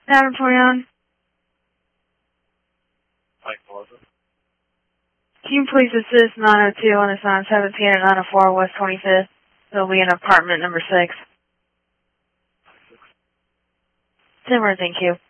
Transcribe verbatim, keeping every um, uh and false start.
Adam Torian. Mike Melissa. Can you please assist nine oh two on assigned seventeen at nine oh four West twenty-fifth? It'll be in apartment number six. Timber, thank you.